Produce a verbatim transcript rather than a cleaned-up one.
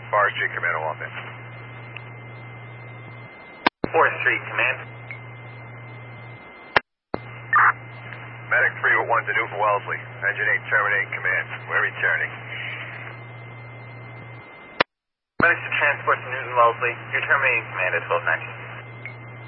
Forest Street, command to offense. fourth Street, command. Medic three oh one to Newton Wellesley. Engine eight terminating command. We're returning. Medics to transport to Newton Wellesley. You're terminating command at twelve nineteen.